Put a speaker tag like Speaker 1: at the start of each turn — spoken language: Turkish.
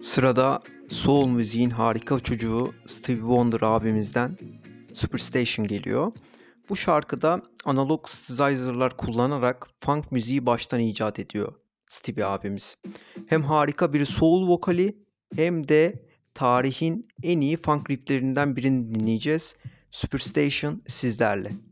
Speaker 1: Sırada soul müziğin harika çocuğu Stevie Wonder abimizden Superstation geliyor. Bu şarkıda analog synthesizer'lar kullanarak funk müziği baştan icat ediyor Stevie abimiz. Hem harika bir soul vokali hem de tarihin en iyi funk rifflerinden birini dinleyeceğiz. Superstation sizlerle.